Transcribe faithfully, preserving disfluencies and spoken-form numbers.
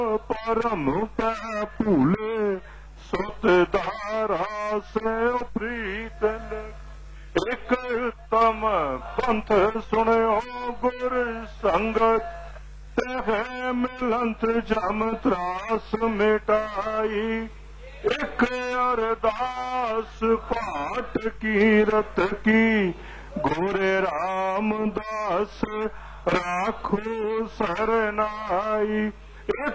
परम पै भूले सुत धारा से प्रीत एक तम पंथ सुनो गुर संगत तह मिलंत जम त्रास मिटाई एक अरदास पाठ कीरत की गोरे रामदास राखो सरनाई।